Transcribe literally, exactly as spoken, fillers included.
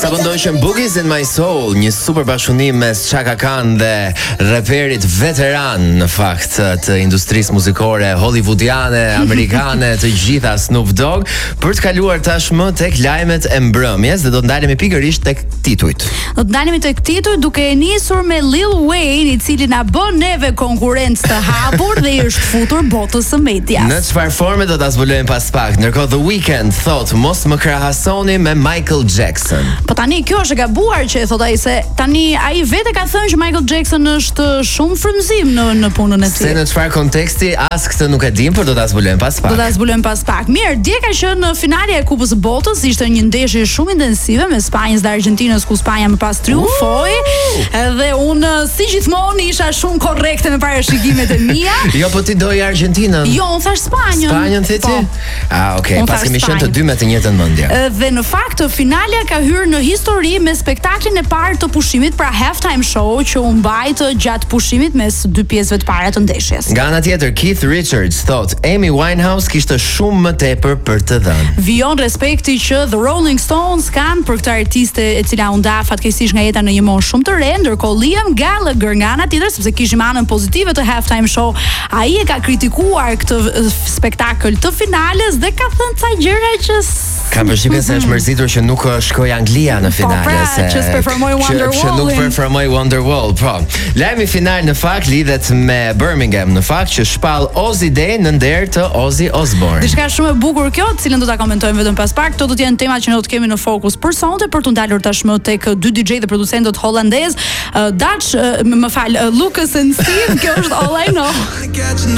Sa pëndojshën Boogies in My Soul, një super bashkëpunim mes Chaka Khan dhe reperit veteran në fakt të industrisë muzikore hollywoodiane, amerikane, të gjitha Snoop Dogg, për të kaluar tashmë tek lajmet e mbrëmjes dhe do të ndalemi pikërisht tek titujt. Do të ndalemi tek titujt duke e nisur me Lil Wayne, i cili na bën neve konkurrencë të hapur dhe i është futur botës së medias. Në çfarë forme do ta zbulojmë pas pak. Ndërkohë The Weeknd thot mos më krahasoni me Michael Jackson. Po tani kjo është e gabuar që e thot ai, se tani ai vetë ka thënë që Michael Jackson është shumë frymëzim në në punën e tij. Se në çfarë konteksti as këtë nuk e dim, por do ta zbulojmë pas pak. Do ta zbulojmë pas pak. Mirë, dje ka qenë në finalja e Kupës së Botës, ishte një ndeshje shumë intensive me Spanjës dhe Argjentinës, ku Spanja më pas triumfoi. Edhe unë si gjithmonë isha shumë korrekte me parashikimet e mia. Jo, po ti doje Argjentinën. Jo, unë thash Spanjën. Spanjën the ti? Ah, okay, pas kemi qenë të dy me të njëjtën mendje. Dhe në fakt finalja ka hyrë në histori me spektaklin e parë të pushimit, pra halftime show që u mbajt gjatë pushimit mes dy pjesëve të para të ndeshjes. Nga ana tjetër, Keith Richards thot Amy Winehouse kishte shumë më tepër për të dhënë. Vijon respekti që The Rolling Stones kanë për këtë artiste e cila u nda fatkeqësisht nga jeta në një moshë shumë të re, ndërkohë Liam Gallagher nga ana tjetër, sepse kishim anën pozitive të halftime show, ai e ka kritikuar këtë spektakël të finales dhe ka thënë ca gjëra që Kam përshtypjen se është mërzitur që nuk shkoi Anglia në finale, po, pra, se që performoi Wonderwall. Që nuk performoi Wonderwall. Po. Lajmi final në fakt lidhet me Birmingham, në fakt që shpall Ozzy Day në nder të Ozzy Osbourne. Diçka shumë e bukur kjo, të cilën do ta komentojmë vetëm pas pak. Këto do të jenë temat që ne do të kemi në fokus për sonte, për të ndalur tashmë tek dy D J dhe producentët hollandez, uh, Dutch, uh, më fal, uh, Lucas and Steve, kjo është All I Know.